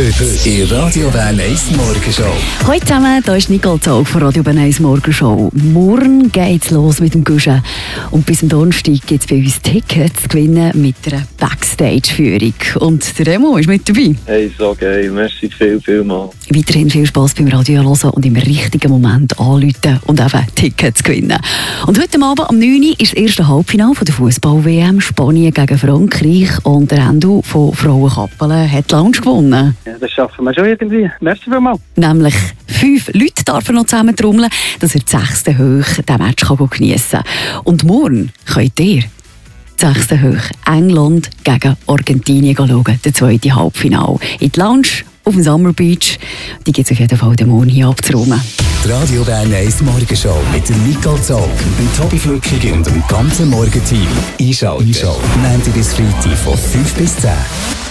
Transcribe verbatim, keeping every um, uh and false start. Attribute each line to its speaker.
Speaker 1: Heute in Radio Bern eins Morgenshow.
Speaker 2: Hallo zusammen, hier ist Nicole Zog von Radio Bern eins Morgenshow. Morgen geht's los mit dem Guschen. Und bis am Donnerstag gibt es bei uns Tickets zu gewinnen mit einer Backstage-Führung. Und der Remo ist mit dabei.
Speaker 3: Hey, so geil. Merci viel, viel mal.
Speaker 2: Weiterhin viel Spass beim Radio hören und im richtigen Moment anrufen und eben Tickets gewinnen. Und heute Abend am neun Uhr ist das erste Halbfinale der Fußball-W M Spanien gegen Frankreich. Und der Endo von Frauenkappelen hat die Lounge gewonnen.
Speaker 3: Ja, das schaffen wir schon irgendwie. Merci viel mal.
Speaker 2: Nämlich fünf Leute darf er noch zusammen trommeln, dass er die sechste Hoch diesen Match geniessen kann. Und morgen könnt ihr die sechste Hoch England gegen Argentinien schauen, der zweite Halbfinale. In die Lounge auf dem Summer Beach. Die gibt es auf jeden Fall den Morgen hier abzuräumen.
Speaker 1: Die Radio Bern eins Morgenshow mit dem Nicole Zog, dem Tobi Flückig und dem ganzen Morgenteam. Einschalten. Einschalten. Montag bis Freitag von fünf bis zehn.